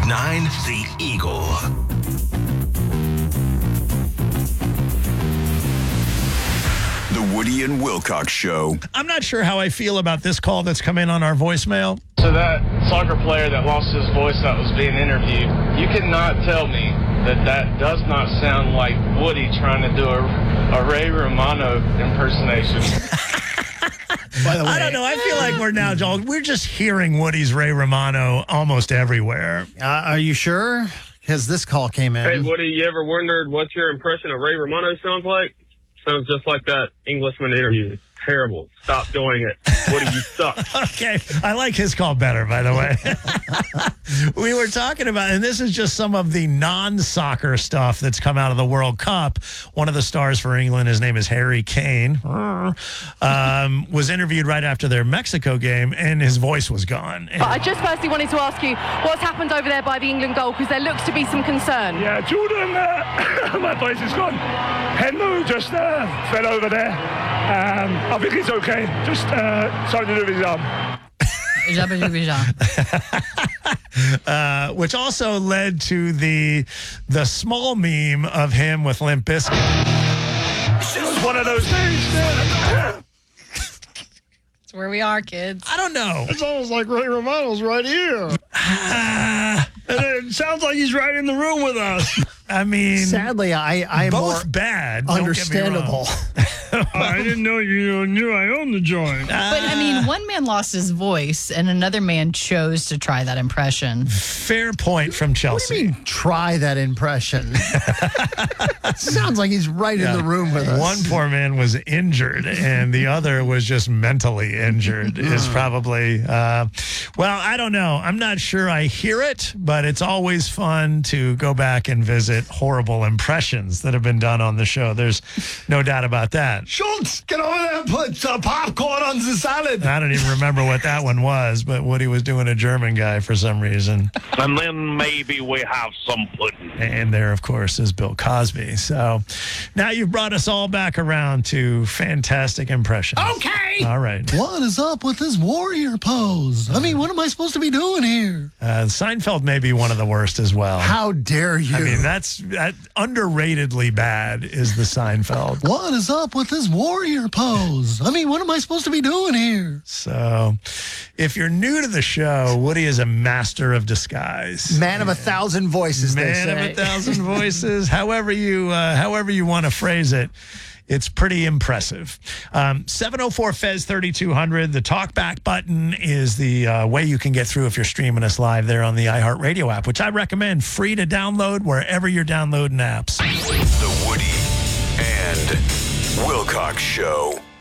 9, The Eagle. The Woody and Wilcox Show. I'm not sure how I feel about this call that's come in on our voicemail. So that soccer player that lost his voice that was being interviewed, you cannot tell me that does not sound like Woody trying to do a Ray Romano impersonation. By the way, I don't know. I feel like we're just hearing Woody's Ray Romano almost everywhere. Are you sure? Because this call came in. Hey, Woody, you ever wondered what your impression of Ray Romano sounds like? Sounds just like that Englishman interview. It's terrible. Stop doing it. Woody, you suck. Okay. I like his call better, by the way. We were talking about, and this is just some of the non-soccer stuff that's come out of the World Cup. One of the stars for England, his name is Harry Kane, was interviewed right after their Mexico game, and his voice was gone. But I just firstly wanted to ask you what's happened over there by the England goal, because there looks to be some concern. Yeah, Jordan, my voice is gone. Henry just fell over there. I think it's okay. Just something to do with his arm. Which also led to the small meme of him with Limp Bizkit. It was one of those days. That's where we are, kids. I don't know. It's almost like Ray Romano's right here. And it sounds like he's right in the room with us. I mean, sadly, I both more bad. understandable. I didn't know you knew I owned the joint. But, I mean, one man lost his voice, and another man chose to try that impression. Fair point from Chelsea. What do you mean, try that impression? Sounds like he's right in the room with us. One poor man was injured, and the other was just mentally injured, is probably, well, I don't know. I'm not sure I hear it, but it's always fun to go back and visit horrible impressions that have been done on the show. There's no doubt about that. Schultz, get over there and put some popcorn on the salad. I don't even remember what that one was, but Woody was doing a German guy for some reason. And then maybe we have some pudding. And there, of course, is Bill Cosby. So now you've brought us all back around to fantastic impressions. Okay. All right. What is up with this warrior pose? I mean, what am I supposed to be doing here? Seinfeld may be one of the worst as well. How dare you? I mean, that's underratedly bad is the Seinfeld. What is up with this warrior pose? I mean, what am I supposed to be doing here? So if you're new to the show, Woody is a master of disguise. Man of 1,000 voices, they say. Man of 1,000 voices. However you want to phrase it. It's pretty impressive. 704-FEZ-3200. The talkback button is the way you can get through if you're streaming us live there on the iHeartRadio app, which I recommend. Free to download wherever you're downloading apps. The Woody and Wilcox Show.